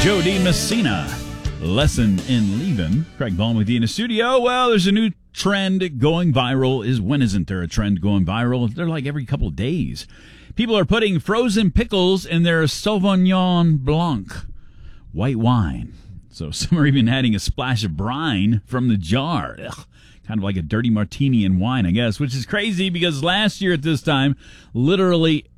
Joe D. Messina, Lesson in Leaving. Craig Ballin with you in the studio. Well, there's a new trend going viral. When isn't there a trend going viral? They're like every couple of days. People are putting frozen pickles in their Sauvignon Blanc white wine. So some are even adding a splash of brine from the jar. Ugh. Kind of like a dirty martini in wine, I guess, which is crazy because last year at this time, literally